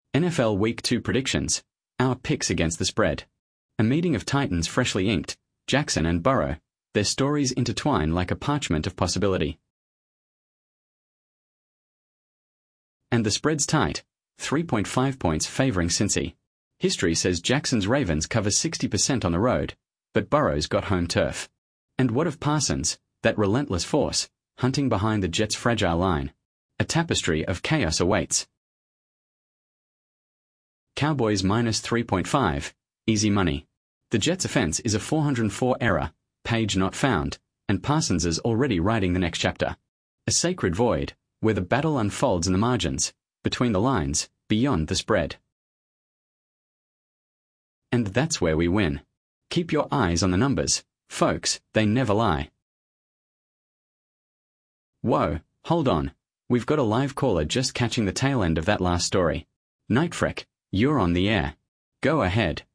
NFL Week 2 predictions. Our picks against the spread. A meeting of titans freshly inked, Jackson and Burrow. Their stories intertwine like a parchment of possibility. And the spread's tight, 3.5 points favoring Cincy. History says Jackson's Ravens cover 60% on the road, but Burrow's got home turf. And what of Parsons, that relentless force, hunting behind the Jets' fragile line? A tapestry of chaos awaits. Cowboys minus 3.5, easy money. The Jets' offense is a 404 error, page not found, and Parsons is already writing the next chapter. A sacred void, where the battle unfolds in the margins, between the lines, beyond the spread. And that's where we win. Keep your eyes on the numbers, folks, they never lie. Whoa, hold on. We've got a live caller just catching the tail end of that last story. Nightfreck, you're on the air. Go ahead.